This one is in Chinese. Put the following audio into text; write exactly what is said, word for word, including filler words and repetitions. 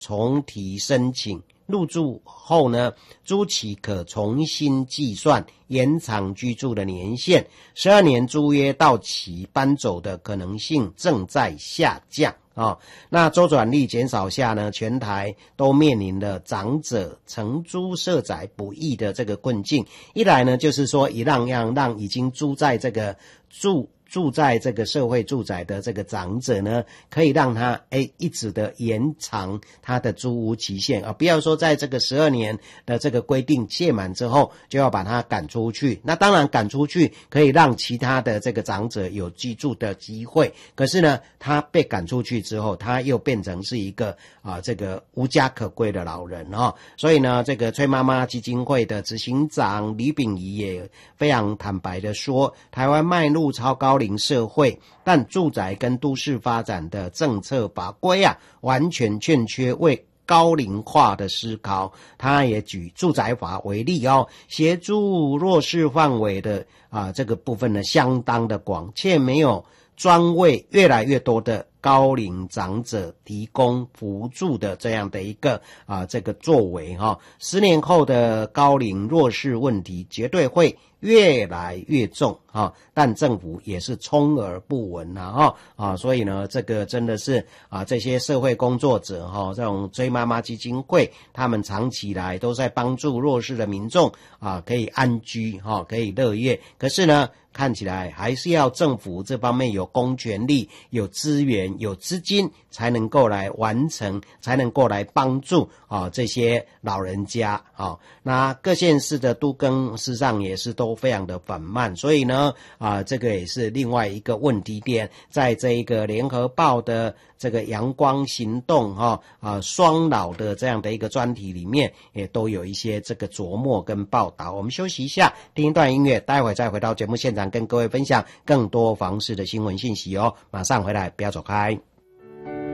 重提申请。入住后呢，租期可重新计算，延长居住的年限。十二年租约到期，搬走的可能性正在下降。哦，那周转率减少下呢，全台都面临了长者承租社宅不易的这个困境。一来呢，就是说一让让让已经租在这个住住在这个社会住宅的这个长者呢，可以让他诶一直的延长他的租屋期限啊，不要说在这个十二年的这个规定届满之后就要把他赶出去。那当然赶出去可以让其他的这个长者有居住的机会，可是呢，他被赶出去之后，他又变成是一个啊这个无家可归的老人哦。所以呢，这个崔妈妈基金会的执行长李秉仪也非常坦白的说，台湾迈入超高龄社会，但住宅跟都市发展的政策法规啊，完全欠缺为高龄化的思考。他也举住宅法为例哦，协助弱势范围的啊这个部分呢，相当的广，却没有专为越来越多的高龄长者提供扶助的这样的一个啊这个作为哈、哦，十年后的高龄弱势问题绝对会越来越重哈、哦，但政府也是充耳不闻啊哈啊，所以呢，这个真的是啊这些社会工作者哈、哦，这种追妈妈基金会，他们长期以来都在帮助弱势的民众啊可以安居哈、哦，可以乐业，可是呢，看起来还是要政府这方面有公权力、有资源、有资金，才能够来完成，才能够来帮助啊这些老人家啊。那各县市的都更事实上也是都非常的缓慢，所以呢啊这个也是另外一个问题点，在这一个联合报的这个阳光行动哈啊双老的这样的一个专题里面，也都有一些这个琢磨跟报道。我们休息一下，听一段音乐，待会再回到节目现场，跟各位分享更多房市的新闻信息哦。马上回来，不要走开。